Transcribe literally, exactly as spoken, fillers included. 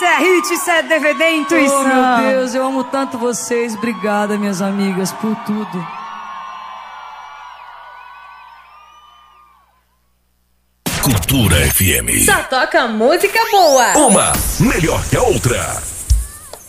é hit, isso é D V D, intuição. Oh, meu Deus, eu amo tanto vocês. Obrigada, minhas amigas, por tudo. Cultura F M. Só toca música boa. Uma melhor que a outra.